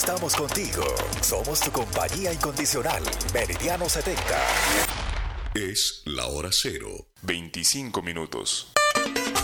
estamos contigo. Somos tu compañía incondicional. Meridiano 70. Es la hora 0, 25 minutos.